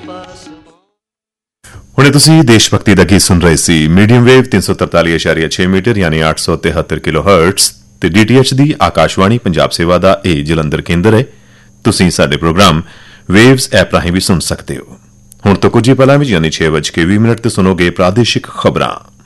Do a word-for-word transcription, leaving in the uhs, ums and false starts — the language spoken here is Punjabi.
ਹੁਣੇ ਤੁਸੀਂ ਦੇਸ਼ ਭਗਤੀ ਦਾ ਗੀਤ ਸੁਣ ਰਹੇ ਸੀ ਮੀਡੀਅਮ ਵੇਵ ਤਿੰਨ ਸੌ ਤਰਤਾਲੀ ਦਸ਼ਮਲਵ ਛੇ ਮੀਟਰ ਯਾਨੀ ਅੱਠ ਸੌ ਤਿਹੱਤਰ ਕਿਲੋ ਹਰਟਜ਼ ਤੇ ਡੀਟੀਐਚ ਦੀ ਆਕਾਸ਼ਵਾਣੀ ਪੰਜਾਬ ਸੇਵਾ ਦਾ ਇਹ ਜਲੰਧਰ ਕੇਂਦਰ ਹੈ। ਤੁਸੀਂ ਸਾਡੇ ਪ੍ਰੋਗਰਾਮ ਵੇਵਜ਼ ਐਪ ਰਾਹੀਂ ਵੀ ਸੁਣ ਸਕਦੇ ਹੋ। ਹੁਣ ਤੋਂ ਕੁਝ ਹੀ ਪਲਾਂ ਵਿੱਚ ਯਾਨੀ ਛੇ ਵੱਜ ਕੇ ਵੀਹ ਮਿੰਟ ਤੇ ਸੁਣੋਗੇ ਪ੍ਰਾਦੇਸ਼ਿਕ ਖਬਰਾਂ।